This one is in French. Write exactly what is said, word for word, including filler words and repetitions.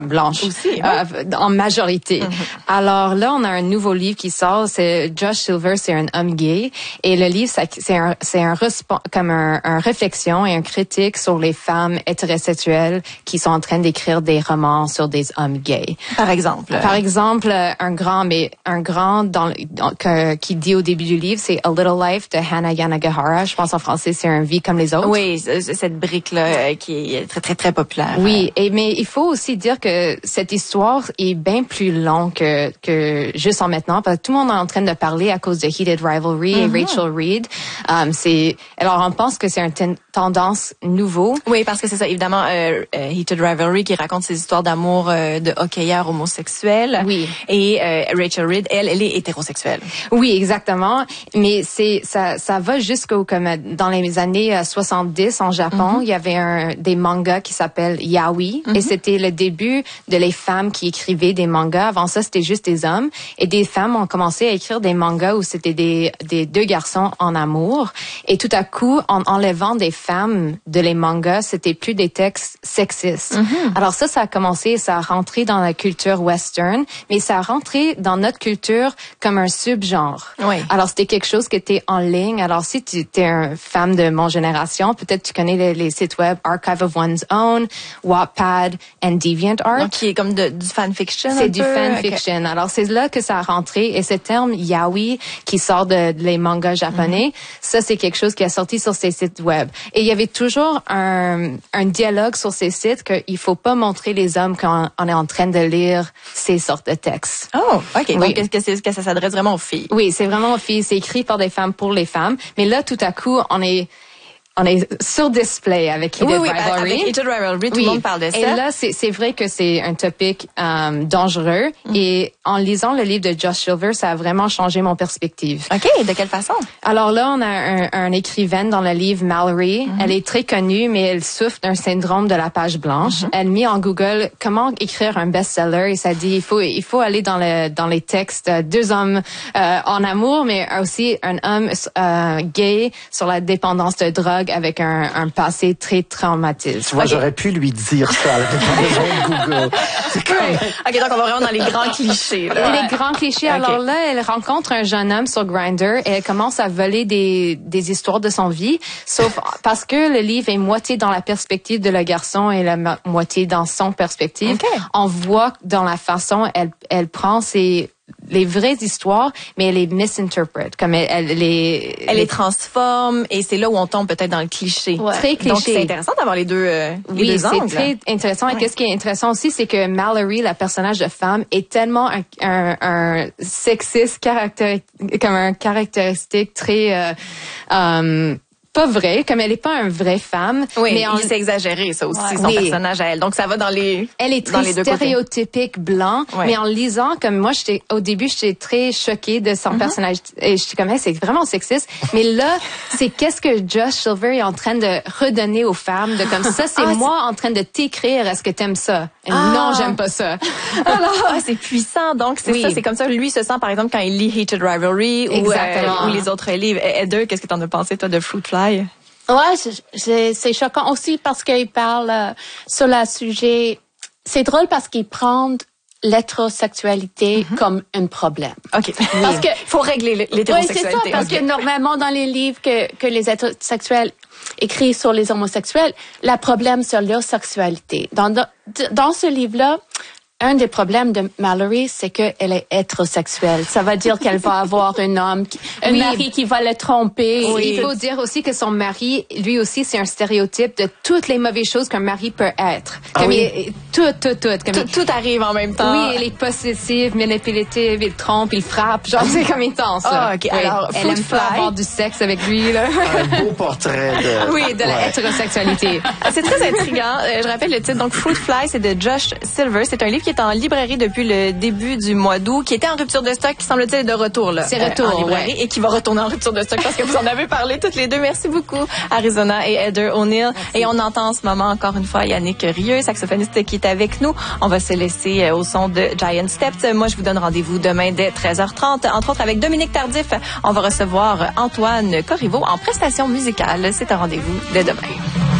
blanches aussi, ouais. euh, en majorité. Mm-hmm. Alors là, on a un nouveau livre qui sort, c'est Josh Silver, c'est un homme gay, et le livre, ça, c'est un, c'est un comme un, un réflexion et un critique sur les femmes hétérosexuelles qui sont en train d'écrire des romans sur des hommes gays. Par exemple. Par exemple, un grand, mais un grand dans, dans que, qui dit au début du livre, c'est A Little Life de Hannah Yanagihara. Je pense en français, c'est Un vie comme les autres. Oui, cette brique-là qui est très, très, très populaire. Oui, et mais il faut aussi dire que cette histoire est bien plus longue que, que juste en maintenant, parce que tout le monde est en train de parler à cause de Heated Rivalry mm-hmm. et Rachel Reed. Um, c'est, alors on pense que c'est une ten- tendance nouveau. Oui, parce que c'est ça, évidemment, euh, euh, Heated Rivalry qui raconte ses histoires d'amour euh, de hockeyeurs homosexuels. Oui. Et euh, Rachel Reed, elle, elle est hétérosexuelle. Oui, exactement. Mais c'est ça, ça va jusqu'au comme dans les années soixante-dix en Japon, mm-hmm. il y avait un des mangas qui s'appelle Yaoi mm-hmm. et c'était le début de les femmes qui écrivaient des mangas. Avant ça, c'était juste des hommes. Et des femmes ont commencé à écrire des mangas où c'était des, des deux garçons en amour. Et tout à coup, en enlevant des femmes de les mangas, c'était plus des textes sexistes. Mm-hmm. Alors ça, ça a commencé, ça a rentré dans la culture western, mais ça a rentré dans notre culture comme un subgenre. Oui. Alors c'était quelque chose qui était en ligne. Alors si tu es une femme de mon génération, peut-être tu connais les, les sites web Archive of One's Own, Wattpad and DeviantArt. Donc, qui est comme de, du fanfiction. C'est du fanfiction. Okay. Alors, c'est là que ça a rentré. Et ce terme yaoi, qui sort de, de les mangas japonais, mm-hmm. ça, c'est quelque chose qui a sorti sur ces sites web. Et il y avait toujours un, un dialogue sur ces sites qu'il faut pas montrer les hommes quand on est en train de lire ces sortes de textes. Oh, OK. Oui. Donc, est-ce que, c'est, est-ce que ça s'adresse vraiment aux filles? Oui, c'est vraiment aux filles. C'est écrit par des femmes pour les femmes. Mais là, tout à coup, on est... On est sur display avec Heated oui, oui, Rivalry. Avec Heated Rivalry, tout oui. le monde parle de ça. Et là, c'est, c'est vrai que c'est un topic um, dangereux. Mm. Et en lisant le livre de Josh Silver, ça a vraiment changé mon perspective. OK, de quelle façon? Alors là, on a un, un écrivaine dans le livre, Mallory. Mm-hmm. Elle est très connue, mais elle souffre d'un syndrome de la page blanche. Mm-hmm. Elle met en Google comment écrire un best-seller et ça dit il faut il faut aller dans le dans les textes euh, deux hommes euh, en amour, mais aussi un homme euh, gay sur la dépendance de drogue avec un, un passé très traumatisé. Tu vois, okay. J'aurais pu lui dire ça avec de Google. C'est quand même... OK, donc on va vraiment dans les grands clichés. Là. Les grands clichés. Okay. Alors là, elle rencontre un jeune homme sur Grindr et elle commence à voler des, des histoires de son vie, sauf parce que le livre est moitié dans la perspective de le garçon et la mo- moitié dans son perspective. Okay. On voit dans la façon elle, elle prend ses... les vraies histoires, mais elle les misinterprète, comme elle, elle les... Elle les les transforme, et c'est là où on tombe peut-être dans le cliché. Ouais. Très cliché. Donc, c'est intéressant d'avoir les deux, euh, oui, les deux angles. Oui, c'est très intéressant. Ouais. Et qu'est-ce qui est intéressant aussi, c'est que Mallory, la personnage de femme, est tellement un, un, un sexiste caractéri- comme un caractéristique très... Euh, um, pas vrai, comme elle est pas une vraie femme. Oui, mais on... il s'est exagéré, ça aussi, ouais. son oui. personnage à elle. Donc, ça va dans les Elle est très stéréotypique blanc, ouais. mais en lisant, comme moi, j'étais au début, j'étais très choquée de son mm-hmm. personnage. Et j'étais comme, hey, c'est vraiment sexiste. Mais là, c'est qu'est-ce que Josh Silver est en train de redonner aux femmes, de comme ça, c'est ah, moi c'est... en train de t'écrire, est-ce que t'aimes ça? Et ah. Non, j'aime pas ça. Alors, ah, c'est puissant. Donc, c'est oui. ça, c'est comme ça. Lui se sent, par exemple, quand il lit Heated Rivalry ou, euh, ou les autres livres. Heather, qu'est-ce que t'en as pensé, toi, de Fruit Fly? Ouais, c'est, c'est choquant aussi parce qu'il parle euh, sur le sujet. C'est drôle parce qu'il prend l'hétérosexualité mm-hmm. comme un problème. OK. Oui. Parce que faut régler l'hétérosexualité. Oui, c'est ça, parce okay. que normalement, dans les livres que, que les hétérosexuels écrivent sur les homosexuels, le problème c'est leur sexualité. Dans, dans ce livre-là, un des problèmes de Mallory, c'est qu'elle est hétérosexuelle. Ça veut dire qu'elle va avoir un homme, qui, un oui. mari qui va la tromper. Oui. Il faut dire aussi que son mari, lui aussi, c'est un stéréotype de toutes les mauvaises choses qu'un mari peut être. Comme ah oui. il, tout, tout, tout. Comme tout, il, tout arrive en même temps. Oui, il est possessif, manipulatif, il trompe, il frappe. Genre, c'est comme intense. Ah, OK. Oui. Alors, elle aime pas avoir du sexe avec lui, là. Un beau portrait de... Oui, de la ouais. hétérosexualité. C'est très intriguant. Je rappelle le titre. Donc, Fruit Fly, c'est de Josh Silver. C'est un livre qui est en librairie depuis le début du mois d'août, qui était en rupture de stock, qui semble-t-il est de retour là. C'est retour, euh, en librairie, ouais. et qui va retourner en rupture de stock parce que vous en avez parlé toutes les deux. Merci beaucoup, Arizona et Heather O'Neill. Merci. Et on entend en ce moment encore une fois Yannick Rieu, saxophoniste qui est avec nous. On va se laisser au son de Giant Steps. Moi, je vous donne rendez-vous demain dès treize heures trente, entre autres avec Dominique Tardif. On va recevoir Antoine Corriveau en prestation musicale. C'est un rendez-vous dès demain.